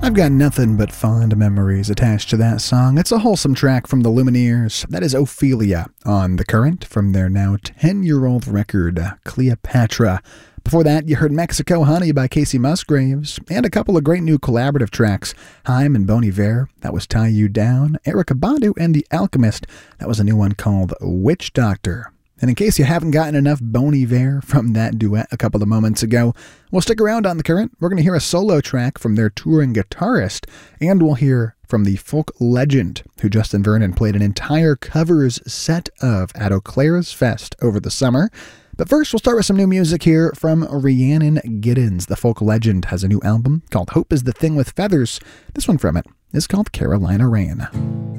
I've got nothing but fond memories attached to that song. It's a wholesome track from the Lumineers. That is Ophelia on The Current from their now 10-year-old record, Cleopatra. Before that, you heard Mexico Honey by Casey Musgraves, and a couple of great new collaborative tracks, Haim and Bon Iver, that was Tie You Down, Erykah Badu and The Alchemist, that was a new one called Witch Doctor. And in case you haven't gotten enough Bon Iver from that duet a couple of moments ago, well, stick around on The Current. We're going to hear a solo track from their touring guitarist, and we'll hear from the folk legend who Justin Vernon played an entire covers set of at Eau Claire's Fest over the summer. But first, we'll start with some new music here from Rhiannon Giddens. The folk legend has a new album called Hope is the Thing with Feathers. This one from it is called Carolina Rain.